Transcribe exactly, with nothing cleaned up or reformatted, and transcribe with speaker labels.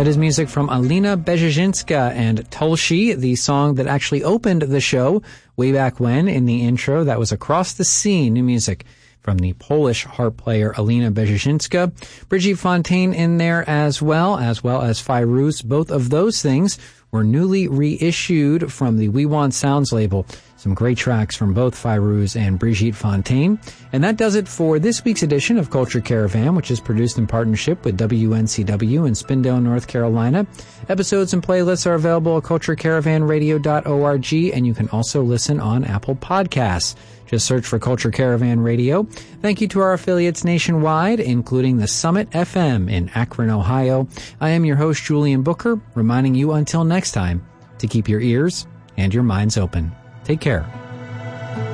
Speaker 1: That is music from Alina Bezhezhinska and Tulshi, the song that actually opened the show way back when in the intro. That was Across the Sea, new music from the Polish harp player Alina Bezhezhinska. Brigitte Fontaine in there as well, as well as Fairuz. Both of those things were newly reissued from the We Want Sounds label. Some great tracks from both Fairuz and Brigitte Fontaine. And that does it for this week's edition of Culture Caravan, which is produced in partnership with W N C W in Spindale, North Carolina. Episodes and playlists are available at culture caravan radio dot org, and you can also listen on Apple Podcasts. Just search for Culture Caravan Radio. Thank you to our affiliates nationwide, including the Summit F M in Akron, Ohio. I am your host, Julian Booker, reminding you until next time to keep your ears and your minds open. Take care.